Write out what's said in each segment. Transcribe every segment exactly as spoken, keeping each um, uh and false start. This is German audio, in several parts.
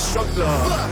schon klar.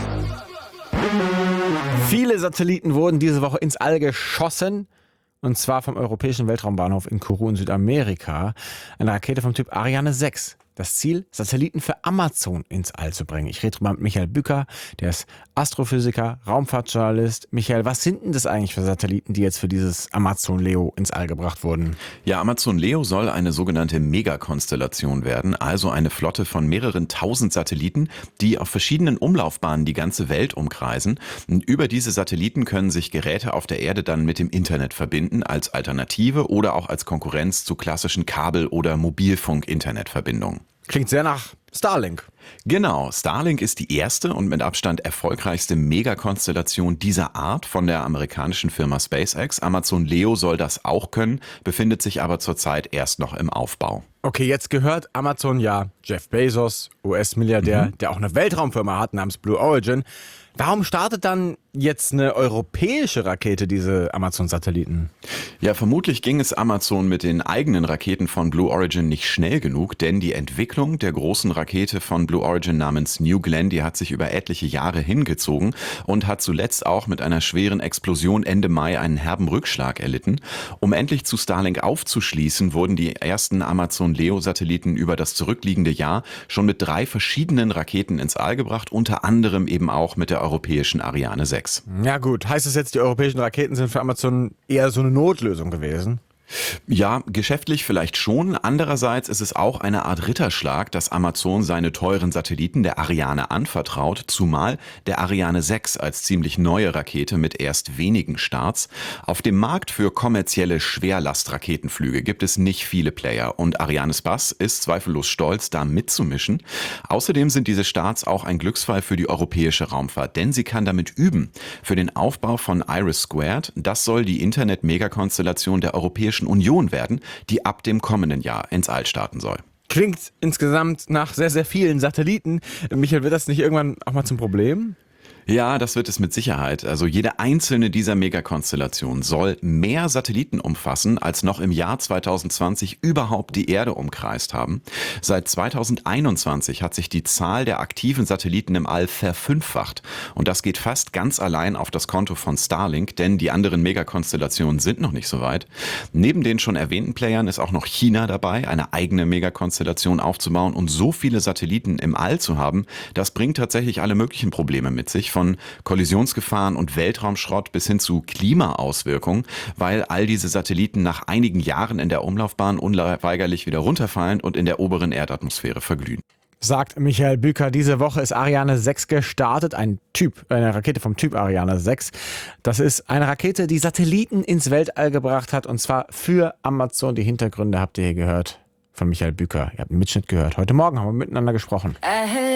Viele Satelliten wurden diese Woche ins All geschossen. Und zwar vom Europäischen Weltraumbahnhof in Kourou in Südamerika. Eine Rakete vom Typ Ariane sechs. Das Ziel, Satelliten für Amazon ins All zu bringen. Ich rede drüber mit Michael Bücker, der ist Astrophysiker, Raumfahrtjournalist. Michael, was sind denn das eigentlich für Satelliten, die jetzt für dieses Amazon Leo ins All gebracht wurden? Ja, Amazon Leo soll eine sogenannte Megakonstellation werden, also eine Flotte von mehreren tausend Satelliten, die auf verschiedenen Umlaufbahnen die ganze Welt umkreisen. Und über diese Satelliten können sich Geräte auf der Erde dann mit dem Internet verbinden, als Alternative oder auch als Konkurrenz zu klassischen Kabel- oder Mobilfunk-Internetverbindungen. Klingt sehr nach Starlink. Genau, Starlink ist die erste und mit Abstand erfolgreichste Megakonstellation dieser Art von der amerikanischen Firma SpaceX. Amazon Leo soll das auch können, befindet sich aber zurzeit erst noch im Aufbau. Okay, jetzt gehört Amazon ja Jeff Bezos, U S-Milliardär, Mhm. der auch eine Weltraumfirma hat namens Blue Origin. Warum startet dann jetzt eine europäische Rakete diese Amazon-Satelliten? Ja, vermutlich ging es Amazon mit den eigenen Raketen von Blue Origin nicht schnell genug, denn die Entwicklung der großen Rakete von Blue Origin namens New Glenn, die hat sich über etliche Jahre hingezogen und hat zuletzt auch mit einer schweren Explosion Ende Mai einen herben Rückschlag erlitten. Um endlich zu Starlink aufzuschließen, wurden die ersten Amazon Leo-Satelliten über das zurückliegende Jahr schon mit drei verschiedenen Raketen ins All gebracht, unter anderem eben auch mit der europäischen Ariane sechs. Ja gut, heißt das jetzt, die europäischen Raketen sind für Amazon eher so eine Notlösung gewesen? Ja, geschäftlich vielleicht schon. Andererseits ist es auch eine Art Ritterschlag, dass Amazon seine teuren Satelliten der Ariane anvertraut, zumal der Ariane sechs als ziemlich neue Rakete mit erst wenigen Starts. Auf dem Markt für kommerzielle Schwerlastraketenflüge gibt es nicht viele Player und Ariane Space ist zweifellos stolz, da mitzumischen. Außerdem sind diese Starts auch ein Glücksfall für die europäische Raumfahrt, denn sie kann damit üben. Für den Aufbau von Iris Squared, das soll die Internet-Megakonstellation der Europäischen Union werden, die ab dem kommenden Jahr ins All starten soll. Klingt insgesamt nach sehr, sehr vielen Satelliten. Michael, wird das nicht irgendwann auch mal zum Problem? Ja, das wird es mit Sicherheit. Also jede einzelne dieser Megakonstellationen soll mehr Satelliten umfassen, als noch im Jahr zwanzig zwanzig überhaupt die Erde umkreist haben. Seit zwanzig einundzwanzig hat sich die Zahl der aktiven Satelliten im All verfünffacht. Und das geht fast ganz allein auf das Konto von Starlink, denn die anderen Megakonstellationen sind noch nicht so weit. Neben den schon erwähnten Playern ist auch noch China dabei, eine eigene Megakonstellation aufzubauen und so viele Satelliten im All zu haben, das bringt tatsächlich alle möglichen Probleme mit sich. Von Kollisionsgefahren und Weltraumschrott bis hin zu Klimaauswirkungen, weil all diese Satelliten nach einigen Jahren in der Umlaufbahn unweigerlich wieder runterfallen und in der oberen Erdatmosphäre verglühen. Sagt Michael Bücker, diese Woche ist Ariane sechs gestartet, ein Typ, eine Rakete vom Typ Ariane sechs. Das ist eine Rakete, die Satelliten ins Weltall gebracht hat und zwar für Amazon. Die Hintergründe habt ihr hier gehört von Michael Bücker. Ihr habt einen Mitschnitt gehört. Heute Morgen haben wir miteinander gesprochen.